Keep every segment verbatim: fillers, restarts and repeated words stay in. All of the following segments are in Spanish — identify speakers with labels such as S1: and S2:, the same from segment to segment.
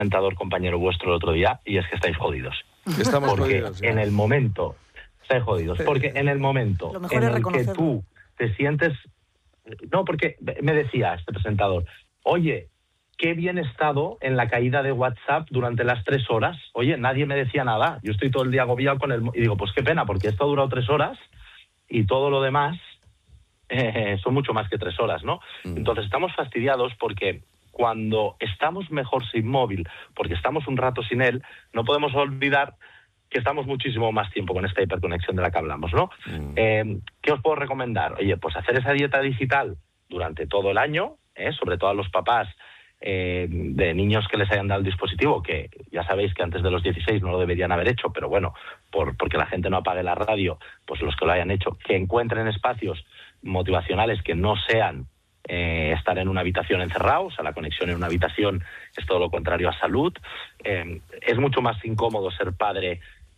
S1: presentador compañero vuestro el otro día, y es que estáis jodidos.
S2: Estamos
S1: porque
S2: jodidos,
S1: en el momento, estáis jodidos, porque en el momento en el que tú te sientes... No, porque me decía este presentador, oye, qué bien he estado en la caída de WhatsApp durante las tres horas. Oye, nadie me decía nada. Yo estoy todo el día agobiado con el... Y digo, pues qué pena, porque esto ha durado tres horas y todo lo demás eh, son mucho más que tres horas, ¿no? Mm. Entonces estamos fastidiados porque cuando estamos mejor sin móvil, porque estamos un rato sin él, no podemos olvidar que estamos muchísimo más tiempo con esta hiperconexión de la que hablamos, ¿no? Mm. Eh, ¿Qué os puedo recomendar? Oye, pues hacer esa dieta digital durante todo el año, ¿eh? Sobre todo a los papás eh, de niños que les hayan dado el dispositivo, que ya sabéis que antes de los dieciséis no lo deberían haber hecho, pero bueno, por porque la gente no apague la radio, pues los que lo hayan hecho, que encuentren espacios motivacionales que no sean eh, estar en una habitación encerrado. O sea, la conexión en una habitación es todo lo contrario a salud. Eh, es mucho más incómodo ser padre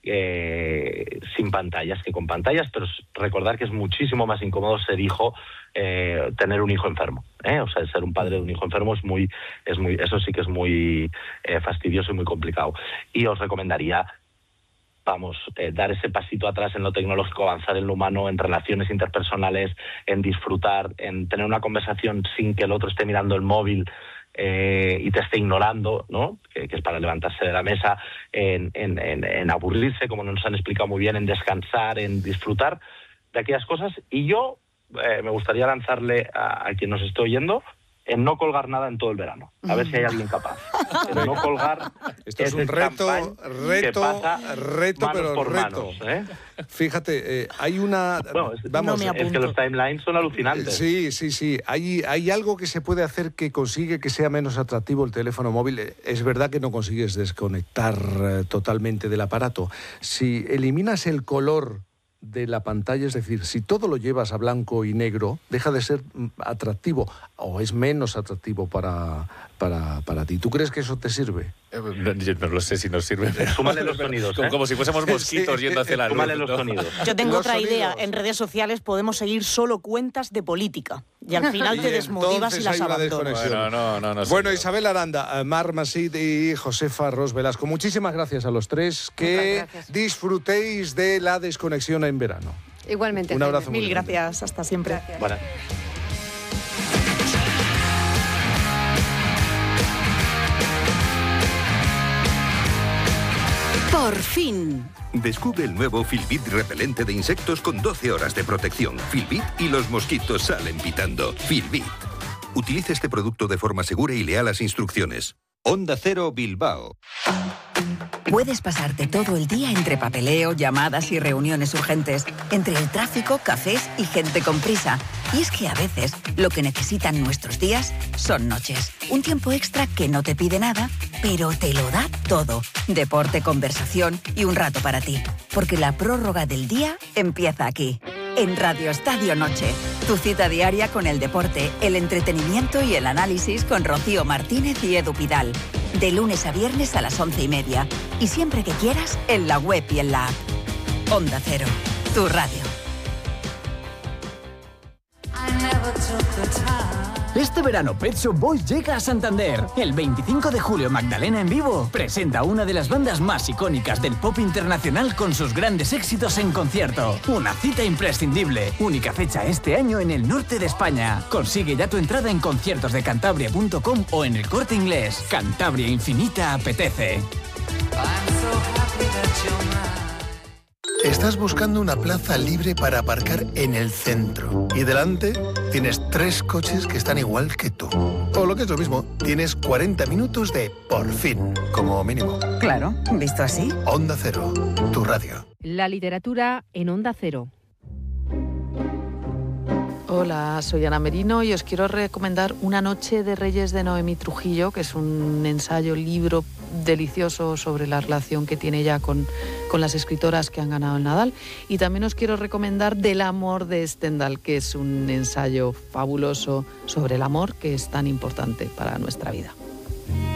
S1: Eh, sin pantallas que con pantallas, pero recordar que es muchísimo más incómodo ser hijo, eh, tener un hijo enfermo, ¿eh? O sea, ser un padre de un hijo enfermo es muy, es muy, eso sí que es muy eh, fastidioso y muy complicado. Y os recomendaría, vamos, eh, dar ese pasito atrás en lo tecnológico, avanzar en lo humano, en relaciones interpersonales, en disfrutar, en tener una conversación sin que el otro esté mirando el móvil Eh, y te esté ignorando, ¿no? Que, que es para levantarse de la mesa, en, en, en, en aburrirse, como nos han explicado muy bien, en descansar, en disfrutar de aquellas cosas. Y yo eh, me gustaría lanzarle a, a quien nos esté oyendo en no colgar nada en todo el verano. A ver si hay alguien capaz. En no colgar.
S2: Esto es un reto, reto, reto, pero
S1: por
S2: reto.
S1: Manos, ¿eh?
S2: Fíjate, eh, hay una...
S1: Bueno, es,
S2: vamos,
S1: no es que los timelines son alucinantes.
S2: Sí, sí, sí. Hay, hay algo que se puede hacer que consigue que sea menos atractivo el teléfono móvil. Es verdad que no consigues desconectar eh, totalmente del aparato. Si eliminas el color de la pantalla, es decir, si todo lo llevas a blanco y negro, deja de ser atractivo o es menos atractivo para, para, para ti. ¿Tú crees que eso te sirve?
S3: No, yo no lo sé si nos sirve. Pero...
S1: Súmale los sonidos,
S3: como,
S1: ¿eh?
S3: como si fuésemos mosquitos
S1: sí,
S3: yendo hacia la luz.
S1: Súmale los
S3: ¿no?
S1: sonidos.
S4: Yo tengo
S2: los
S4: otra
S2: sonidos.
S4: idea. En redes sociales podemos seguir solo cuentas de política. Y al final
S2: y
S4: te desmotivas y las abandonas.
S3: Bueno, no, no, no,
S2: bueno
S3: no.
S2: Isabel Aranda, Mar Masip y Josefa Ros Velasco, muchísimas gracias a los tres. Que disfrutéis de la desconexión en verano.
S5: Igualmente.
S2: Un abrazo.
S4: Mil gracias. Hasta siempre.
S5: Gracias.
S1: Bueno.
S6: Por fin.
S7: Descubre el nuevo Filbit repelente de insectos con doce horas de protección. Filbit y los mosquitos salen pitando. Filbit. Utilice este producto de forma segura y lea las instrucciones. Onda Cero Bilbao.
S6: Puedes pasarte todo el día entre papeleo, llamadas y reuniones urgentes, entre el tráfico, cafés y gente con prisa. Y es que a veces lo que necesitan nuestros días son noches. Un tiempo extra que no te pide nada, pero te lo da todo. Deporte, conversación y un rato para ti. Porque la prórroga del día empieza aquí. En Radio Estadio Noche, tu cita diaria con el deporte, el entretenimiento y el análisis con Rocío Martínez y Edu Pidal. De lunes a viernes a las once y media. Y siempre que quieras, en la web y en la app. Onda Cero, tu radio.
S8: Este verano Pet Shop Boys llega a Santander. El veinticinco de julio Magdalena en vivo presenta una de las bandas más icónicas del pop internacional con sus grandes éxitos en concierto. Una cita imprescindible. Única fecha este año en el norte de España. Consigue ya tu entrada en conciertos de cantabria punto com o en El Corte Inglés. Cantabria Infinita apetece.
S9: Estás buscando una plaza libre para aparcar en el centro y delante tienes tres coches que están igual que tú. O lo que es lo mismo, tienes cuarenta minutos de por fin, como mínimo.
S6: Claro, ¿visto así?
S9: Onda Cero, tu radio.
S5: La literatura en Onda Cero.
S10: Hola, soy Ana Merino y os quiero recomendar Una noche de Reyes de Noemí Trujillo, que es un ensayo, libro delicioso sobre la relación que tiene ella con, con las escritoras que han ganado el Nadal. Y también os quiero recomendar Del amor de Stendhal, que es un ensayo fabuloso sobre el amor que es tan importante para nuestra vida.